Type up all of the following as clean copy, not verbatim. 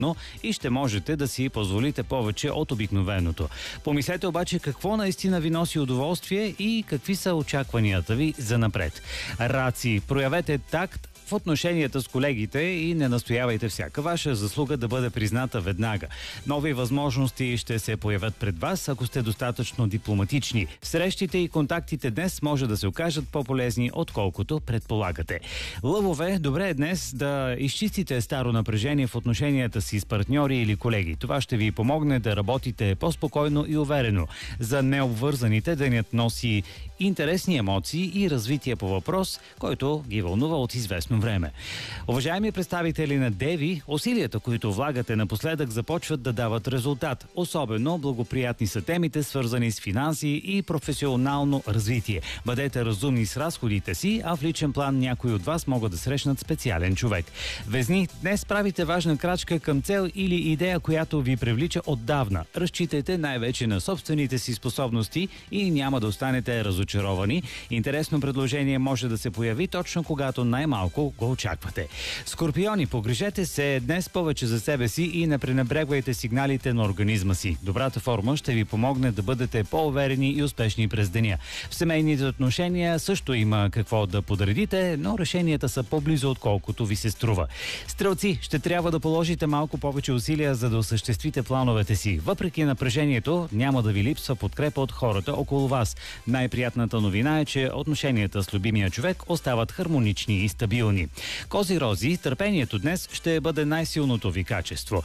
комфортно и ще можете да си позволите повече от обикновеното. Помислете обаче какво наистина ви носи удоволствие и какви са очакванията ви за напред. Раци, проявете такт в отношенията с колегите и не настоявайте всяка ваша заслуга да бъде призната веднага. Нови възможности ще се появят пред вас, ако сте достатъчно дипломатични. Срещите и контактите днес може да се окажат по-полезни, отколкото предполагате. Лъвове, добре е днес да изчистите старо напрежение в отношенията си с партньори или колеги. Това ще ви помогне да работите по-спокойно и уверено. За необвързаните денят носи интересни емоции и развитие по въпрос, който ги вълнува от известно време. Уважаеми представители на Деви, усилията, които влагате напоследък, започват да дават резултат. Особено благоприятни са темите, свързани с финанси и професионално развитие. Бъдете разумни с разходите си, а в личен план някои от вас могат да срещнат специален човек. Везни, днес правите важна крачка към цел или идея, която ви привлича отдавна. Разчитайте най-вече на собствените си способности и няма да останете разочаровани. Интересно предложение може да се появи точно когато най-малко го очаквате. Скорпиони, погрижете се днес повече за себе си и не пренебрегвайте сигналите на организма си. Добрата форма ще ви помогне да бъдете по-уверени и успешни през деня. В семейните отношения също има какво да подредите, но решенията са по-близо отколкото ви се струва. Стрелци, ще трябва да положите малко повече усилия, за да осъществите плановете си. Въпреки напрежението, няма да ви липсва подкрепа от хората около вас. Най-приятната новина е, че отношенията с любимия човек остават хармонични и стабилни. Кози-рози, търпението днес ще бъде най-силното ви качество.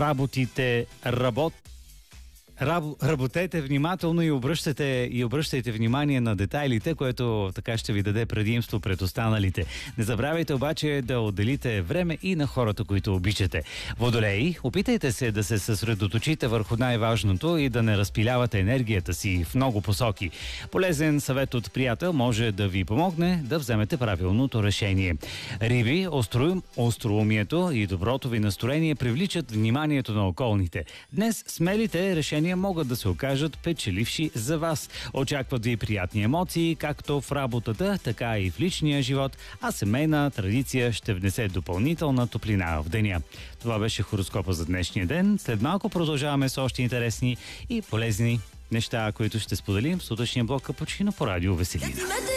Работете внимателно и обръщайте внимание на детайлите, което така ще ви даде предимство пред останалите. Не забравяйте обаче да отделите време и на хората, които обичате. Водолеи, опитайте се да се съсредоточите върху най-важното и да не разпилявате енергията си в много посоки. Полезен съвет от приятел може да ви помогне да вземете правилното решение. Риби, остроумието и доброто ви настроение привличат вниманието на околните. Днес смелите решения могат да се окажат печеливши за вас. Очакват ви приятни емоции, както в работата, така и в личния живот, а семейна традиция ще внесе допълнителна топлина в деня. Това беше хороскопа за днешния ден. След малко продължаваме с още интересни и полезни неща, които ще споделим в сутрешния блок Капучино по радио Веселина.